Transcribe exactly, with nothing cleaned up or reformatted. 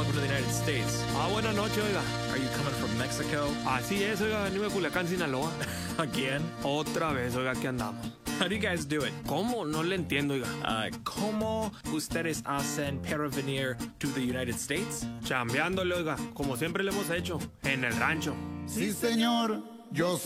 welcome to the United States. Ah, buenas noches, oiga. Are you coming from Mexico? Así es, oiga, venimos de Culiacán, Sinaloa. Again? Otra vez, oiga, aquí andamos. How do you guys do it? ¿Cómo? No le entiendo, oiga. Uh, ¿Cómo ustedes hacen para venir to the United States? Chambeándole, oiga, como siempre le hemos hecho, en el rancho. Sí, señor, yo